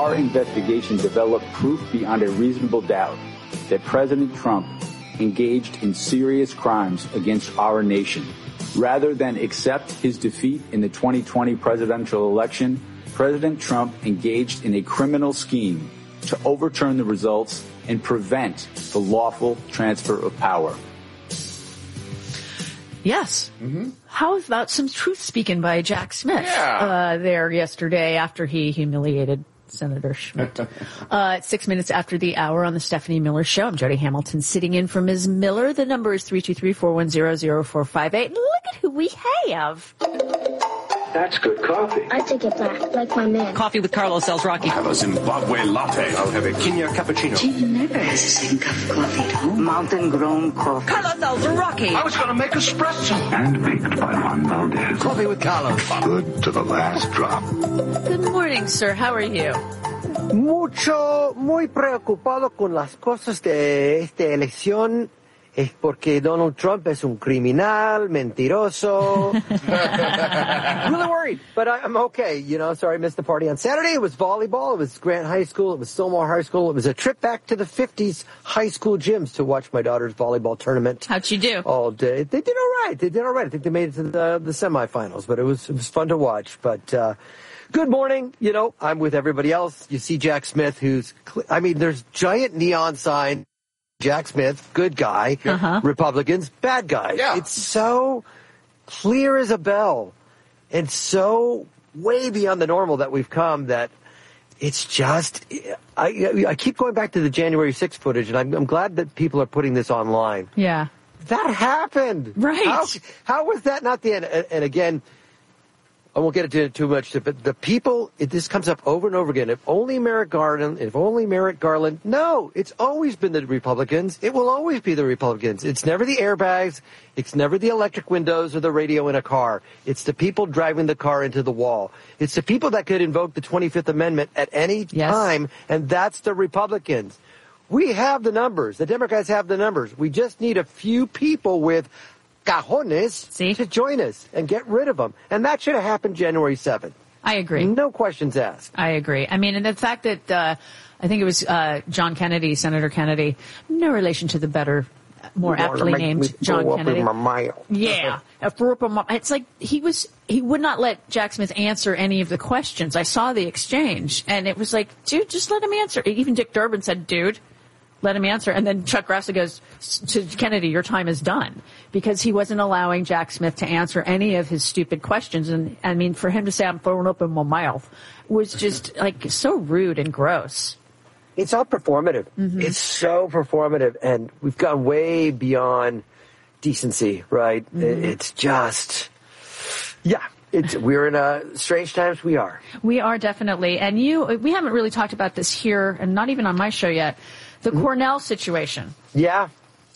our investigation developed proof beyond a reasonable doubt that President Trump engaged in serious crimes against our nation. Rather than accept his defeat in the 2020 presidential election, President Trump engaged in a criminal scheme to overturn the results and prevent the lawful transfer of power. Yes. Mm-hmm. How about some truth speaking by Jack Smith there yesterday after he humiliated Senator Schmidt. 6 minutes after the hour on the Stephanie Miller Show. I'm Jody Hamilton sitting in for Ms. Miller. The number is 323-410-0458. Look at who we have. That's good coffee. I take it black, like my man. Coffee with Carlos El Rocky. Have a Zimbabwe latte. I'll have a quinoa cappuccino. Gee, never has a second cup of coffee at home. Mountain-grown coffee. Carlos El Rocky. I was going to make espresso. Handpicked by Juan Valdez. Coffee with Carlos. Good to the last drop. Good morning, sir. How are you? Muy preocupado con las cosas de esta elección. Es porque Donald Trump es un criminal, mentiroso. Really worried, but I'm okay. You know, sorry I missed the party on Saturday. It was volleyball. It was Grant High School. It was Stillmore High School. It was a trip back to the 50s high school gyms to watch my daughter's volleyball tournament. How'd she do? All day. They did all right. I think they made it to the semifinals, but it was fun to watch. But good morning. You know, I'm with everybody else. You see Jack Smith, there's giant neon sign. Jack Smith, good guy. Republicans, bad guy. Yeah. It's so clear as a bell and so way beyond the normal that we've come that it's just, I keep going back to the January 6th footage, and I'm glad that people are putting this online. Yeah. That happened. Right. How was that not the end? And again, I won't get into it too much, but the people, this comes up over and over again. If only Merrick Garland. No, it's always been the Republicans. It will always be the Republicans. It's never the airbags. It's never the electric windows or the radio in a car. It's the people driving the car into the wall. It's the people that could invoke the 25th Amendment at any time, and that's the Republicans. We have the numbers. The Democrats have the numbers. We just need a few people with cajones to join us and get rid of them. And that should have happened January 7th. I agree. No questions asked. I agree. I mean, and the fact that I think it was John Kennedy, Senator Kennedy, no relation to the better, more aptly named John Kennedy. Yeah. It's like he would not let Jack Smith answer any of the questions. I saw the exchange, and it was like, dude, just let him answer. Even Dick Durbin said, dude, let him answer. And then Chuck Grassley goes to Kennedy, your time is done, because he wasn't allowing Jack Smith to answer any of his stupid questions. And I mean, for him to say, I'm throwing up in my mouth was just like so rude and gross. It's all performative. Mm-hmm. It's so performative. And we've gone way beyond decency, right? Mm-hmm. It's just, we're in strange times. We are definitely. And we haven't really talked about this here and not even on my show yet. The Cornell situation. Yeah.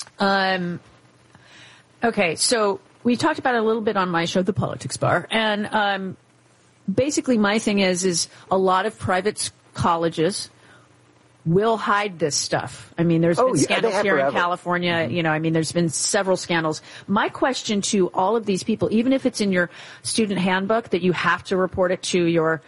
Okay, so we talked about it a little bit on my show, The Politics Bar. And basically my thing is a lot of private colleges will hide this stuff. I mean, there's been scandals here in California. Mm-hmm. You know, I mean, there's been several scandals. My question to all of these people, even if it's in your student handbook that you have to report it to your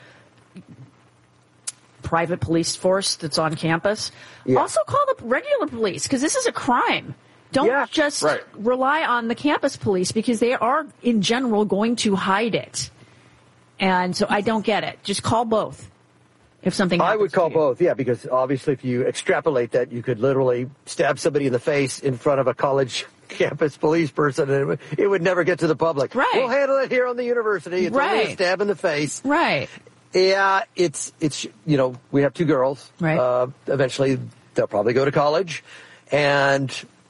private police force that's on campus, also call the regular police, because this is a crime. Don't just rely on the campus police, because they are, in general, going to hide it. And so I don't get it. Just call both if something happens. I would call both, because obviously if you extrapolate that, you could literally stab somebody in the face in front of a college campus police person, and it would never get to the public. Right. We'll handle it here on the university. It's only a stab in the face. Right. Yeah, it's we have two girls. Right. Eventually, they'll probably go to college. And,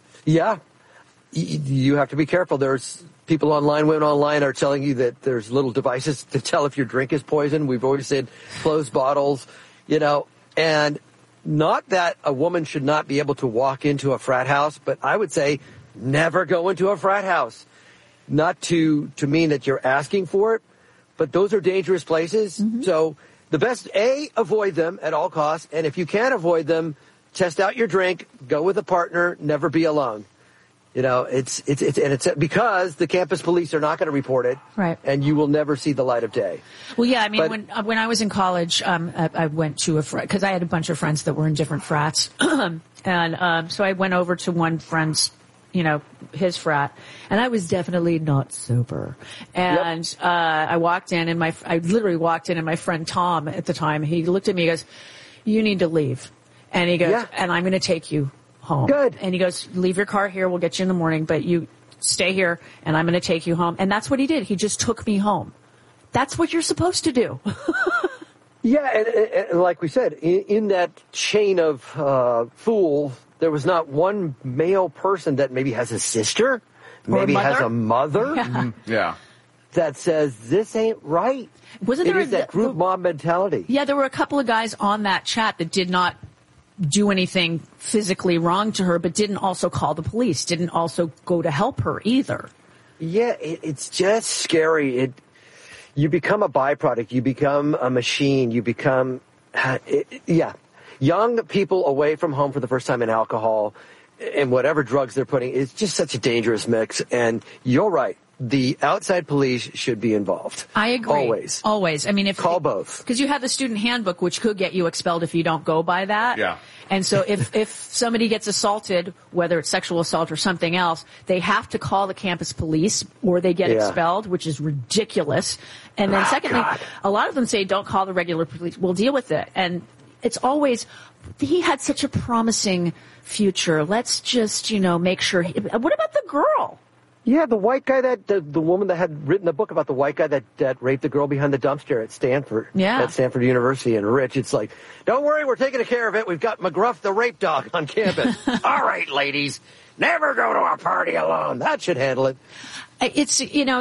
you have to be careful. There's people online, women online are telling you that there's little devices to tell if your drink is poison. We've always said closed bottles, and not that a woman should not be able to walk into a frat house, but I would say never go into a frat house. Not to mean that you're asking for it, but those are dangerous places. Mm-hmm. So the best, avoid them at all costs. And if you can't avoid them, test out your drink, go with a partner, never be alone. It's because the campus police are not going to report it, right? And you will never see the light of day. Well, yeah, I mean, when I was in college, I went to because I had a bunch of friends that were in different frats, and so I went over to one friend's, his frat, and I was definitely not sober. And I walked in, and I literally walked in, and my friend Tom at the time, he looked at me, he goes, "You need to leave," and he goes, "And I'm going to take you home." Good. And he goes, "Leave your car here. We'll get you in the morning, but you stay here, and I'm going to take you home." And that's what he did. He just took me home. That's what you're supposed to do. Yeah, and like we said, in that chain of fools, there was not one male person that maybe has a sister, maybe has a mother, that says this ain't right. Wasn't there that group mob mentality? Yeah, there were a couple of guys on that chat that did not do anything physically wrong to her, but didn't also call the police, didn't also go to help her either. Yeah, it's just scary. You become a byproduct. You become a machine. You become, young people away from home for the first time in alcohol and whatever drugs they're putting. It's just such a dangerous mix. And you're right. The outside police should be involved. I agree. Always. I mean, call both. Because you have the student handbook, which could get you expelled if you don't go by that. Yeah. And so if somebody gets assaulted, whether it's sexual assault or something else, they have to call the campus police or they get expelled, which is ridiculous. And then secondly, a lot of them say, don't call the regular police. We'll deal with it. And it's always, he had such a promising future. Let's just, make sure. What about the girl? Yeah, the white guy the woman that had written the book about the white guy that raped the girl behind the dumpster at Stanford. Yeah. At Stanford University. And Rich, it's like, don't worry, we're taking care of it. We've got McGruff the rape dog on campus. All right, ladies, never go to a party alone. That should handle it. It's,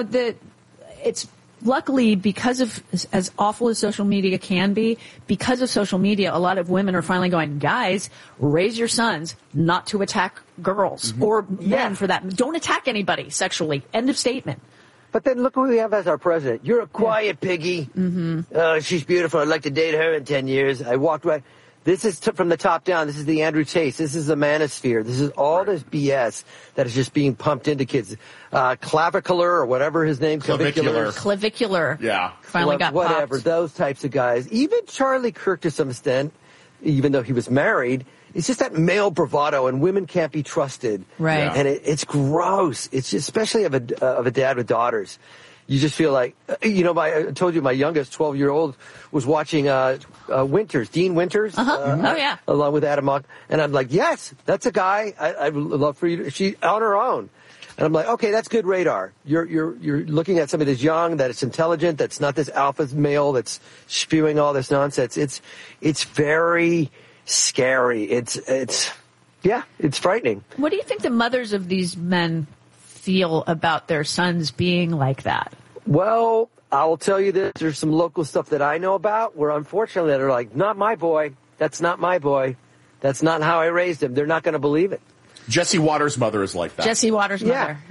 it's luckily because of as awful as social media can be, because of social media, a lot of women are finally going, guys, raise your sons not to attack girls or men for that. Don't attack anybody sexually. End of statement. But then look who we have as our president. You're a quiet piggy. Mm-hmm. She's beautiful. I'd like to date her in 10 years. I walked right. This is from the top down. This is the Andrew Tate. This is the manosphere. This is all this BS that is just being pumped into kids. Clavicular or whatever his name. Clavicular. Yeah. Finally got whatever. popped. Those types of guys. Even Charlie Kirk to some extent, even though he was married, it's just that male bravado and women can't be trusted. Right. Yeah. And it's gross. It's just, especially of a dad with daughters. You just feel like, I told you my youngest 12-year-old was watching Winters, Dean Winters. Oh, yeah. Along with Adam Mock. And I'm like, yes, that's a guy I would love for you. She on her own. And I'm like, okay, that's good radar. You're looking at somebody that's young, that is intelligent, that's not this alpha male that's spewing all this nonsense. It's very scary. It's frightening. What do you think the mothers of these men feel about their sons being like that? Well, I will tell you this. There's some local stuff that I know about where unfortunately they're like, not my boy. That's not my boy. That's not how I raised him. They're not going to believe it. Jesse Waters' mother is like that. Jesse Waters' mother.